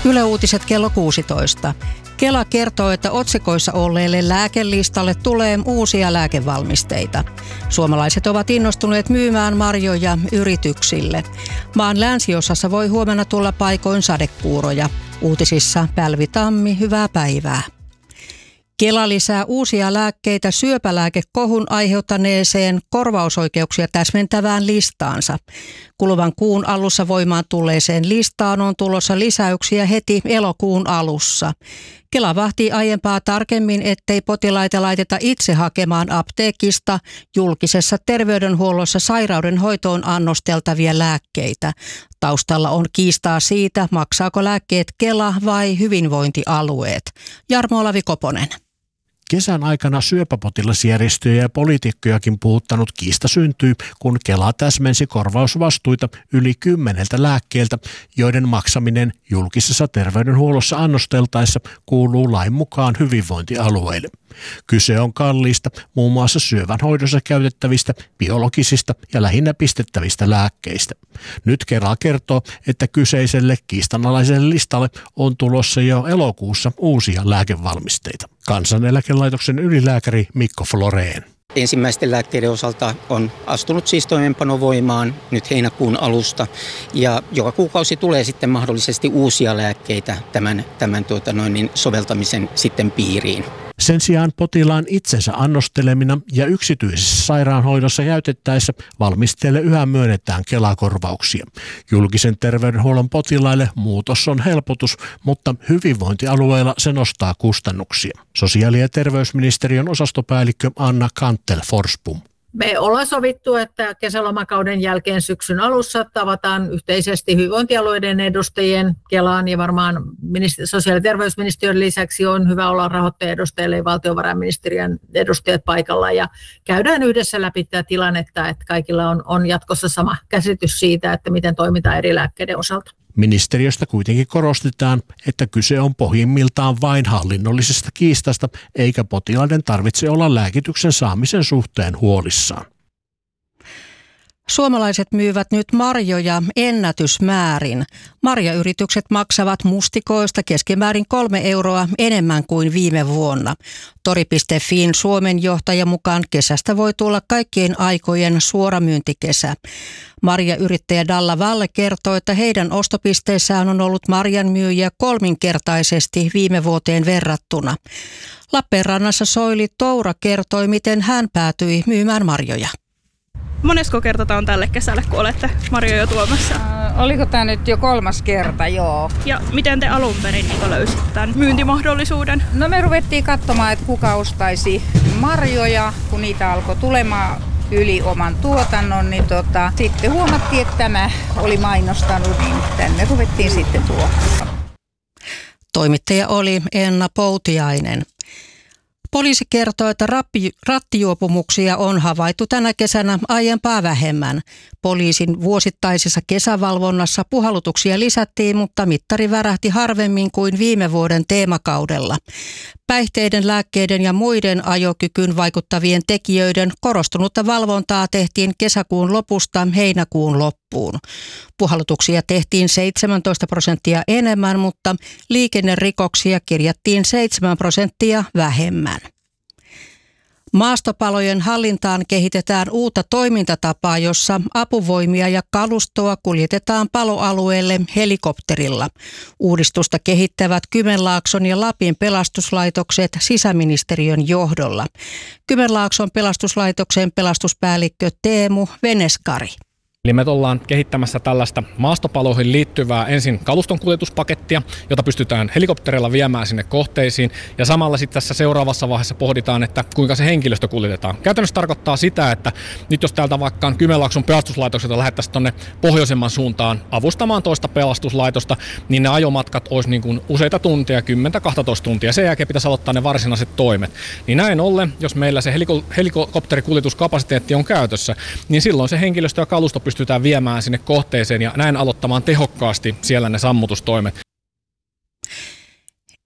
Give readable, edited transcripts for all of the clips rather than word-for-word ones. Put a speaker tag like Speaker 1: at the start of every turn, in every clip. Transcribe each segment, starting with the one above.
Speaker 1: Yle Uutiset kello 16. Kela kertoo, että otsikoissa olleelle lääkelistalle tulee uusia lääkevalmisteita. Suomalaiset ovat innostuneet myymään marjoja yrityksille. Maan länsiosassa voi huomenna tulla paikoin sadekuuroja. Uutisissa Pälvi Tammi, hyvää päivää. Kela lisää uusia lääkkeitä syöpälääkekohun aiheuttaneeseen korvausoikeuksia täsmentävään listaansa. Kuluvan kuun alussa voimaan tulleeseen listaan on tulossa lisäyksiä heti elokuun alussa. Kela vahtii aiempaa tarkemmin, ettei potilaita laiteta itse hakemaan apteekista julkisessa terveydenhuollossa sairauden hoitoon annosteltavia lääkkeitä. Taustalla on kiistaa siitä, maksaako lääkkeet Kela vai hyvinvointialueet. Jarmo Olavi Koponen.
Speaker 2: Kesän aikana syöpäpotilasjärjestöjä ja poliitikkojakin puhuttanut kiista syntyy, kun Kela täsmensi korvausvastuita yli 10 lääkkeeltä, joiden maksaminen julkisessa terveydenhuollossa annosteltaessa kuuluu lain mukaan hyvinvointialueille. Kyse on kalliista, muun muassa syövän hoidossa käytettävistä, biologisista ja lähinnä pistettävistä lääkkeistä. Nyt Kela kertoo, että kyseiselle kiistanalaiselle listalle on tulossa jo elokuussa uusia lääkevalmisteita. Kansaneläkelaitoksen ylilääkäri Mikko Florén.
Speaker 3: Ensimmäisten lääkkeiden osalta on astunut siis toimeenpano voimaan nyt heinäkuun alusta ja joka kuukausi tulee sitten mahdollisesti uusia lääkkeitä tämän soveltamisen sitten piiriin.
Speaker 2: Sen sijaan potilaan itsensä annostelemina ja yksityisessä sairaanhoidossa käytettäessä valmisteille yhä myönnetään Kela-korvauksia. Julkisen terveydenhuollon potilaille muutos on helpotus, mutta hyvinvointialueilla se nostaa kustannuksia. Sosiaali- ja terveysministeriön osastopäällikkö Anna Kantel-Forspum.
Speaker 4: Me ollaan sovittu, että kesälomakauden jälkeen syksyn alussa tavataan yhteisesti hyvinvointialueiden edustajien Kelaan ja varmaan sosiaali- ja terveysministeriön lisäksi on hyvä olla rahoittajaedustajille ja valtiovarainministeriön edustajat paikalla ja käydään yhdessä läpi tämä tilannetta, että kaikilla on jatkossa sama käsitys siitä, että miten toimitaan eri lääkkeiden osalta.
Speaker 2: Ministeriöstä kuitenkin korostetaan, että kyse on pohjimmiltaan vain hallinnollisesta kiistasta, eikä potilaiden tarvitse olla lääkityksen saamisen suhteen huolissaan.
Speaker 1: Suomalaiset myyvät nyt marjoja ennätysmäärin. Marjayritykset maksavat mustikoista keskimäärin 3 euroa enemmän kuin viime vuonna. Tori.fin Suomen johtajan mukaan kesästä voi tulla kaikkien aikojen suoramyyntikesä. Marjayrittäjä Dalla Valle kertoo, että heidän ostopisteissään on ollut marjanmyyjiä 3-kertaisesti viime vuoteen verrattuna. Lappeenrannassa Soili Toura kertoi, miten hän päätyi myymään marjoja.
Speaker 5: Monesko kerta tämä on tälle kesälle, kun olette marjoja tuomassa?
Speaker 6: Oliko tämä nyt jo 3. kerta, joo.
Speaker 5: Ja miten te alun perin löysitte tämän myyntimahdollisuuden?
Speaker 6: No me ruvettiin katsomaan, että kuka ostaisi marjoja, kun niitä alkoi tulemaan yli oman tuotannon, niin sitten huomattiin, että tämä oli mainostanut, niin tänne ruvettiin sitten tuomaan.
Speaker 1: Toimittaja oli Enna Poutiainen. Poliisi kertoo, että rattijuopumuksia on havaittu tänä kesänä aiempaa vähemmän. Poliisin vuosittaisessa kesävalvonnassa puhallutuksia lisättiin, mutta mittari värähti harvemmin kuin viime vuoden teemakaudella. Päihteiden, lääkkeiden ja muiden ajokykyyn vaikuttavien tekijöiden korostunutta valvontaa tehtiin kesäkuun lopusta heinäkuun loppuun. Puhallutuksia tehtiin 17% enemmän, mutta liikennerikoksia kirjattiin 7% vähemmän. Maastopalojen hallintaan kehitetään uutta toimintatapaa, jossa apuvoimia ja kalustoa kuljetetaan paloalueelle helikopterilla. Uudistusta kehittävät Kymenlaakson ja Lapin pelastuslaitokset sisäministeriön johdolla. Kymenlaakson pelastuslaitoksen pelastuspäällikkö Teemu Veneskari.
Speaker 7: Eli me ollaan kehittämässä tällaista maastopaloihin liittyvää ensin kaluston kuljetuspakettia, jota pystytään helikopterilla viemään sinne kohteisiin. Ja samalla sitten tässä seuraavassa vaiheessa pohditaan, että kuinka se henkilöstö kuljetetaan. Käytännössä tarkoittaa sitä, että nyt jos täältä vaikka Kymenlaakson pelastuslaitokselta lähettäisiin tuonne pohjoisemman suuntaan avustamaan toista pelastuslaitosta, niin ne ajomatkat olisi niin kuin useita tunteja, 10-12 tuntia. Sen jälkeen pitäisi aloittaa ne varsinaiset toimet. Niin näin ollen, jos meillä se helikopterikuljetuskapasiteetti on käytössä, niin silloin se henkilöstö ja kalusto pystytään viemään sinne kohteeseen ja näin aloittamaan tehokkaasti siellä ne sammutustoimet.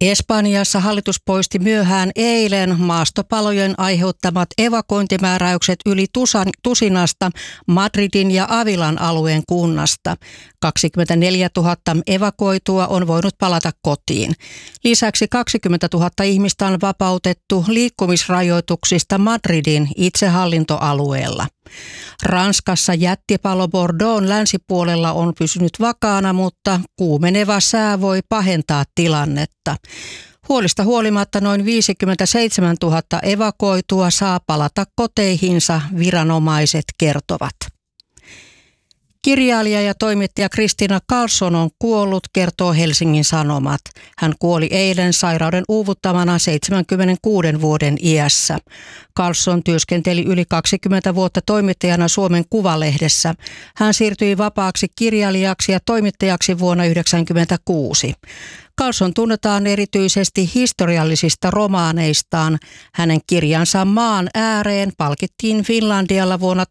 Speaker 1: Espanjassa hallitus poisti myöhään eilen maastopalojen aiheuttamat evakuointimääräykset yli tusinasta Madridin ja Avilan alueen kunnasta. 24 000 evakuoitua on voinut palata kotiin. Lisäksi 20 000 ihmistä on vapautettu liikkumisrajoituksista Madridin itsehallintoalueella. Ranskassa jättipalo Bordeaux'n länsipuolella on pysynyt vakaana, mutta kuumeneva sää voi pahentaa tilannetta. Huolista huolimatta noin 57 000 evakuoitua saa palata koteihinsa, viranomaiset kertovat. Kirjailija ja toimittaja Christina Karlsson on kuollut, kertoo Helsingin Sanomat. Hän kuoli eilen sairauden uuvuttamana 76 vuoden iässä. Karlsson työskenteli yli 20 vuotta toimittajana Suomen Kuvalehdessä. Hän siirtyi vapaaksi kirjailijaksi ja toimittajaksi vuonna 1996. Karlsson tunnetaan erityisesti historiallisista romaaneistaan. Hänen kirjansa Maan ääreen palkittiin Finlandialla vuonna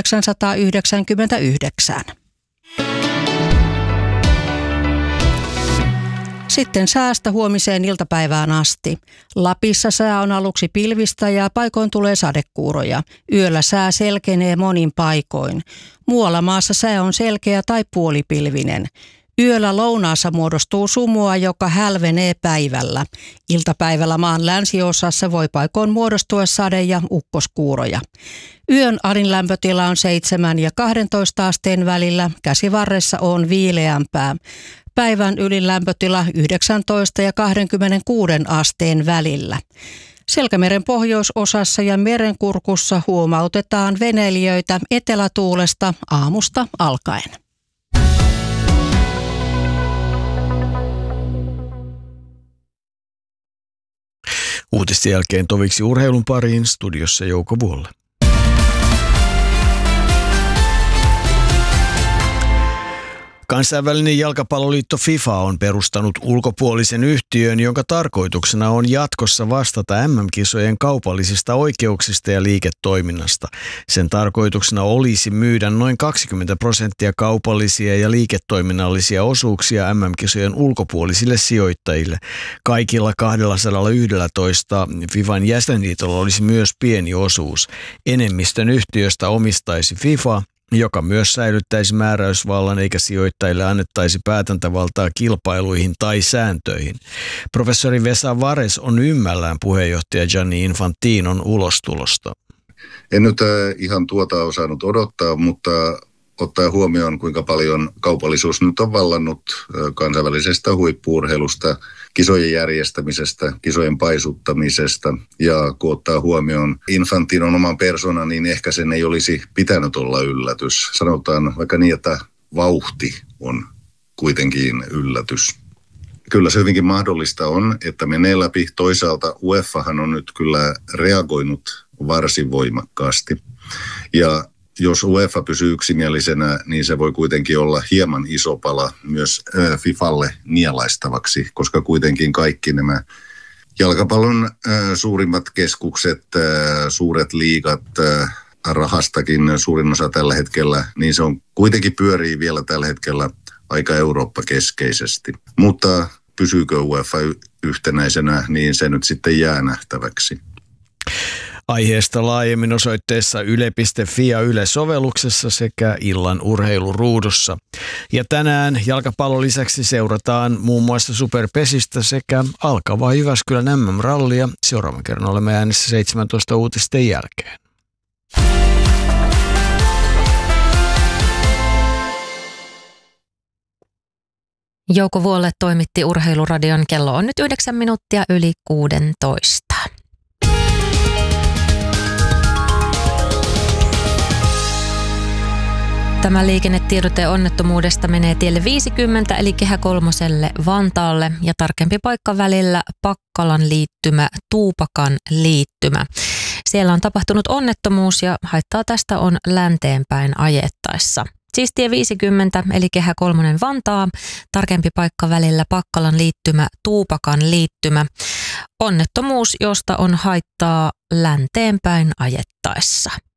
Speaker 1: 1999. Sitten säästä huomiseen iltapäivään asti. Lapissa sää on aluksi pilvistä ja paikoin tulee sadekuuroja. Yöllä sää selkenee monin paikoin. Muualla maassa sää on selkeä tai puolipilvinen. Yöllä lounaassa muodostuu sumua, joka hälvenee päivällä. Iltapäivällä maan länsiosassa voi paikoin muodostua sade- ja ukkoskuuroja. Yön alin lämpötila on 7 ja 12 asteen välillä, käsivarressa on viileämpää. Päivän ylin lämpötila 19 ja 26 asteen välillä. Selkämeren pohjoisosassa ja merenkurkussa huomautetaan veneilijöitä etelätuulesta aamusta alkaen.
Speaker 8: Uutisten jälkeen toviksi urheilun pariin, studiossa Jouko Vuolle. Kansainvälinen jalkapalloliitto FIFA on perustanut ulkopuolisen yhtiön, jonka tarkoituksena on jatkossa vastata MM-kisojen kaupallisista oikeuksista ja liiketoiminnasta. Sen tarkoituksena olisi myydä noin 20% kaupallisia ja liiketoiminnallisia osuuksia MM-kisojen ulkopuolisille sijoittajille. Kaikilla 211 FIFAn jäsenliitolla olisi myös pieni osuus. Enemmistön yhtiöstä omistaisi FIFA, joka myös säilyttäisi määräysvallan eikä sijoittajille annettaisi päätäntävaltaa kilpailuihin tai sääntöihin. Professori Vesa Vares on ymmällään puheenjohtaja Gianni Infantinon ulostulosta.
Speaker 9: En nyt ihan tuota osannut odottaa, mutta ottaa huomioon, kuinka paljon kaupallisuus nyt on vallannut kansainvälisestä huippu-urheilusta, kisojen järjestämisestä, kisojen paisuttamisesta. Ja kun ottaa huomioon Infantinon oman persoonan, niin ehkä sen ei olisi pitänyt olla yllätys. Sanotaan vaikka niin, että vauhti on kuitenkin yllätys. Kyllä se hyvinkin mahdollista on, että menee läpi. Toisaalta UEFAhan on nyt kyllä reagoinut varsin voimakkaasti. Ja jos UEFA pysyy yksimielisenä, niin se voi kuitenkin olla hieman iso pala myös FIFAlle nielaistavaksi, koska kuitenkin kaikki nämä jalkapallon suurimmat keskukset, suuret liigat, rahastakin suurin osa tällä hetkellä, niin se on kuitenkin pyörii vielä tällä hetkellä aika Eurooppa-keskeisesti. Mutta pysyykö UEFA yhtenäisenä, niin se nyt sitten jää nähtäväksi.
Speaker 8: Aiheesta laajemmin osoitteessa yle.fi ja Yle-sovelluksessa sekä illan urheiluruudussa. Ja tänään jalkapallon lisäksi seurataan muun muassa Superpesistä sekä alkavaa Jyväskylän MM-rallia. Seuraavan kerran olemme äänessä 17 uutisten jälkeen.
Speaker 10: Jouko Vuolle toimitti Urheiluradion. Kello on nyt 9 minuuttia yli 16. Tämä liikennetiedote onnettomuudesta menee tielle 50 eli Kehä Kolmoselle Vantaalle ja tarkempi paikka välillä Pakkalan liittymä, Tuupakan liittymä. Siellä on tapahtunut onnettomuus ja haittaa tästä on länteenpäin ajettaessa. Siis tie 50 eli Kehä Kolmonen Vantaa, tarkempi paikka välillä Pakkalan liittymä, Tuupakan liittymä. Onnettomuus, josta on haittaa länteenpäin ajettaessa.